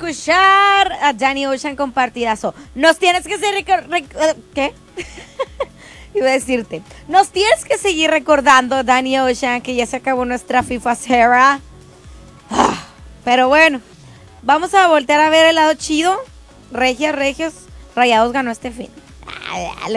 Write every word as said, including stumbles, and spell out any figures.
escuchar a Danny Ocean con partidazo. Nos tienes que seguir... ¿Qué? Iba a decirte. Nos tienes que seguir recordando, Danny Ocean, que ya se acabó nuestra FIFA Serra. Pero bueno, vamos a voltear a ver el lado chido. Regias, Regios, Rayados ganó este fin.